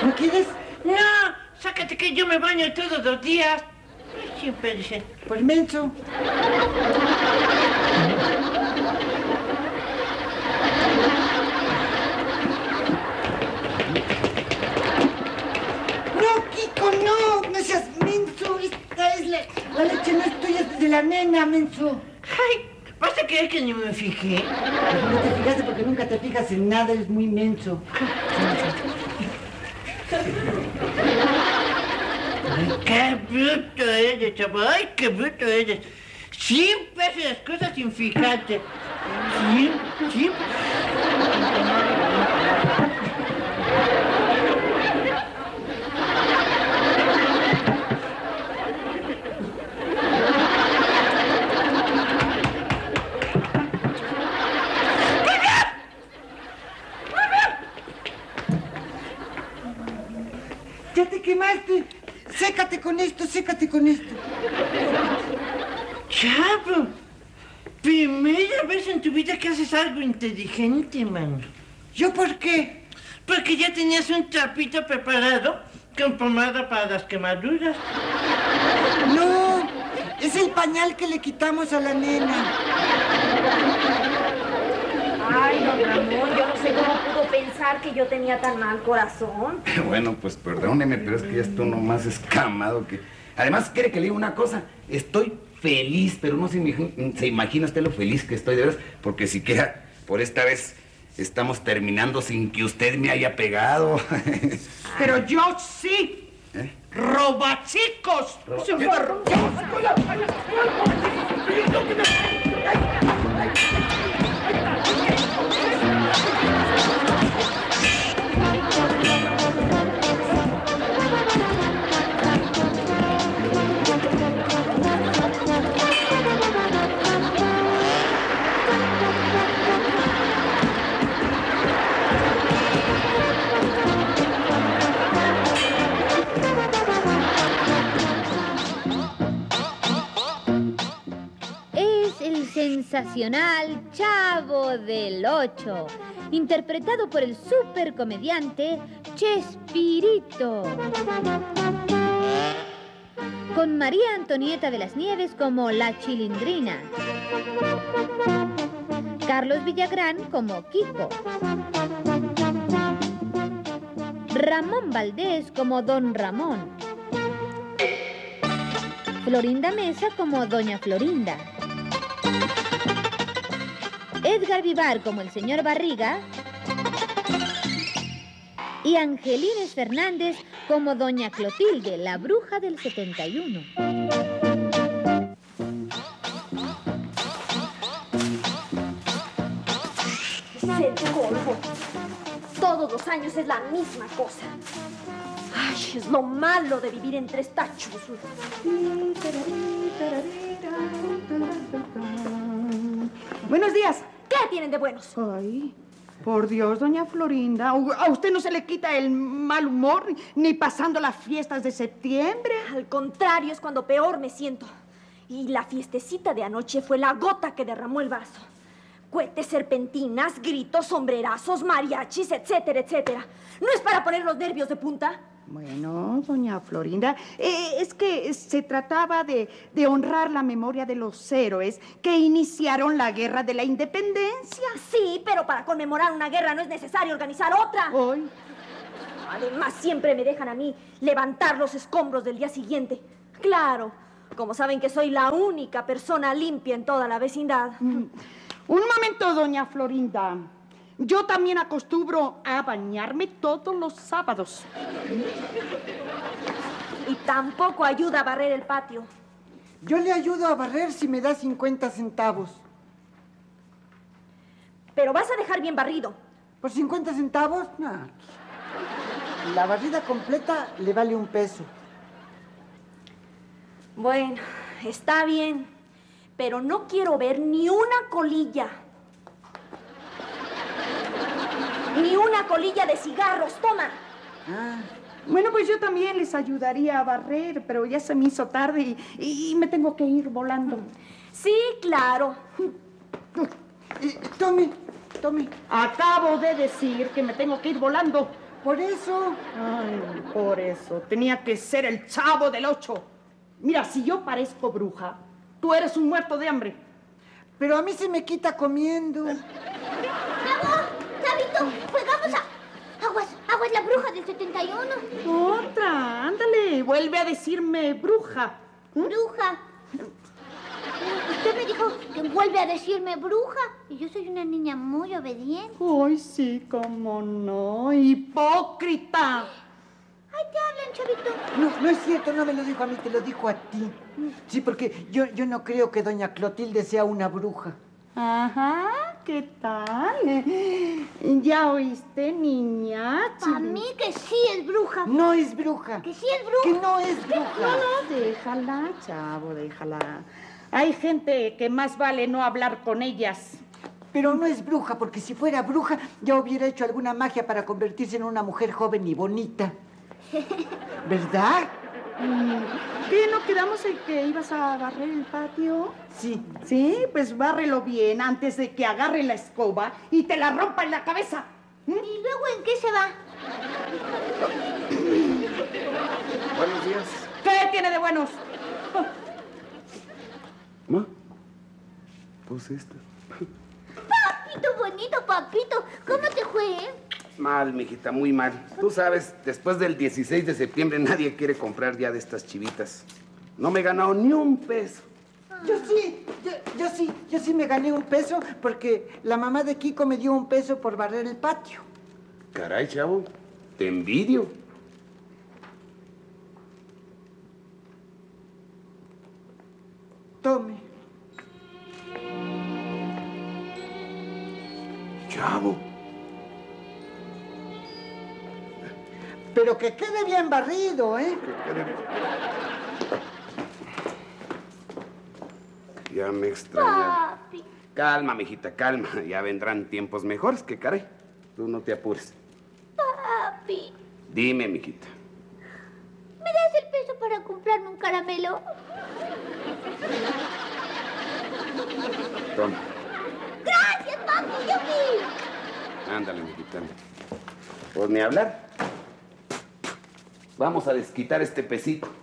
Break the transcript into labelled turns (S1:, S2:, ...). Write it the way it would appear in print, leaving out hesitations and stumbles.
S1: ¿No quieres?
S2: No, sácate que yo me baño todos los días. Siempre dice.
S1: Pues menso. No, Kiko, no seas menso. Esta es la leche no es tuya, es de la nena, menso.
S2: Ay, ¿vas a creer que ni me fijé?
S1: Pues no te fijaste porque nunca te fijas en nada, eres muy menso.
S2: Ay, qué bruto eres, chavo. Ay, qué bruto eres. Siempre haces las cosas sin fijarte. Siempre.
S1: Ya te quemaste. Sécate con esto, sécate con esto.
S2: Chavo, primera vez en tu vida que haces algo inteligente, man.
S1: ¿Yo por qué?
S2: Porque ya tenías un trapito preparado con pomada para las quemaduras.
S1: No, es el pañal que le quitamos a la nena.
S3: Ay, don Ramón, yo no sé cómo pudo pensar que yo tenía tan mal corazón.
S4: Bueno, pues perdóneme, pero es que ya estoy nomás escamado que... Además, quiere que le diga una cosa. Estoy feliz, pero no se imagina usted lo feliz que estoy, de veras, porque siquiera por esta vez estamos terminando sin que usted me haya pegado.
S1: Pero yo sí.
S4: ¿Eh?
S1: ¡Robachicos!
S5: Sensacional Chavo del Ocho, interpretado por el supercomediante Chespirito, con María Antonieta de las Nieves como la Chilindrina, Carlos Villagrán como Kiko, Ramón Valdés como Don Ramón, Florinda Mesa como Doña Florinda, Edgar Vivar como el señor Barriga y Angelines Fernández como Doña Clotilde, la bruja del 71.
S3: Es el colmo. Todos los años es la misma cosa. Ay, es lo malo de vivir entre estachos.
S6: Buenos días.
S3: ¿Qué tienen de buenos?
S6: Ay, por Dios, doña Florinda. ¿A usted no se le quita el mal humor ni pasando las fiestas de septiembre?
S3: Al contrario, es cuando peor me siento. Y la fiestecita de anoche fue la gota que derramó el vaso. Cohetes, serpentinas, gritos, sombrerazos, mariachis, etcétera, etcétera. ¿No es para poner los nervios de punta?
S6: Bueno, doña Florinda, es que se trataba de honrar la memoria de los héroes que iniciaron la guerra de la independencia.
S3: Sí, pero para conmemorar una guerra no es necesario organizar otra.
S6: Hoy.
S3: Además, siempre me dejan a mí levantar los escombros del día siguiente. Claro, como saben que soy la única persona limpia en toda la vecindad.
S6: Un momento, doña Florinda. Yo también acostumbro a bañarme todos los sábados.
S3: Y tampoco ayuda a barrer el patio.
S1: Yo le ayudo a barrer si me da 50 centavos.
S3: Pero vas a dejar bien barrido.
S1: ¿Por 50 centavos? No. La barrida completa le vale $1.
S3: Bueno, está bien. Pero no quiero ver ni una colilla. Ni una colilla de cigarros, toma.
S6: Bueno, pues yo también les ayudaría a barrer, pero ya se me hizo tarde y me tengo que ir volando.
S3: Sí, claro.
S1: Tome.
S6: Acabo de decir que me tengo que ir volando.
S1: Por eso.
S6: Ay, por eso. Tenía que ser el Chavo del Ocho. Mira, si yo parezco bruja, tú eres un muerto de hambre.
S1: Pero a mí se me quita comiendo.
S7: ¡Bravo! ¡Chavito! ¡Juegamos a... Aguas la bruja del 71!
S6: Otra, ándale, vuelve a decirme bruja.
S7: ¡Bruja! Usted me dijo que vuelve a decirme bruja. Y yo soy una niña muy obediente.
S6: Ay, sí, cómo no. ¡Hipócrita!
S7: ¡Ay, te hablan, chavito!
S1: No, no es cierto, no me lo dijo a mí, te lo dijo a ti. Sí, porque yo no creo que doña Clotilde sea una bruja.
S6: Ajá, ¿qué tal? ¿Ya oíste, niña?
S7: A mí que sí es bruja.
S1: No es bruja.
S7: Que sí es bruja.
S1: Que no es bruja.
S6: No, déjala, Chavo, déjala. Hay gente que más vale no hablar con ellas.
S1: Pero no es bruja, porque si fuera bruja ya hubiera hecho alguna magia para convertirse en una mujer joven y bonita. ¿Verdad?
S6: ¿Qué no quedamos en que ibas a barrer el patio?
S1: Sí.
S6: Sí, pues bárrelo bien antes de que agarre la escoba y te la rompa en la cabeza.
S7: ¿Y luego en qué se va?
S4: Buenos días.
S6: ¿Qué tiene de buenos?
S4: ¿Ma? Pues esta.
S7: Papito bonito, papito. ¿Cómo te fue?
S4: Mal, mijita, muy mal. Tú sabes, después del 16 de septiembre nadie quiere comprar ya de estas chivitas. No me he ganado ni un peso.
S1: Yo sí me gané un peso porque la mamá de Kiko me dio un peso por barrer el patio.
S4: Caray, chavo, te envidio.
S1: Tome.
S4: Chavo.
S1: Pero que quede bien barrido, ¿eh?
S4: Ya me extraña.
S7: Papi.
S4: Calma, mijita, calma. Ya vendrán tiempos mejores, que caray. Tú no te apures.
S7: Papi.
S4: Dime, mijita.
S7: ¿Me das el peso para comprarme un caramelo?
S4: Toma.
S7: Gracias, papi. Yupi.
S4: Ándale, mijita. Pues ni hablar. Vamos a desquitar este pesito.